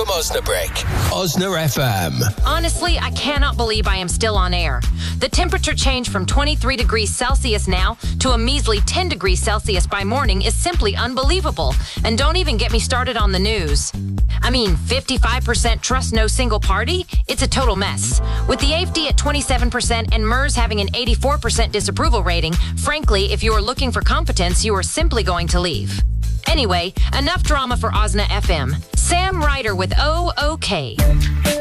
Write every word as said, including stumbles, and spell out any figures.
from Osnabrück. Osna F M. Honestly, I cannot believe I am still on air. The temperature change from twenty-three degrees Celsius now to a measly ten degrees Celsius by morning is simply unbelievable. And don't even get me started on the news. I mean, fifty-five percent trust no single party? It's a total mess. With the A F D at twenty-seven percent and MERS having an eighty-four percent disapproval rating, frankly, if you are looking for competence, you are simply going to leave. Anyway, enough drama for Osna F M. Sam Ryder with O O K.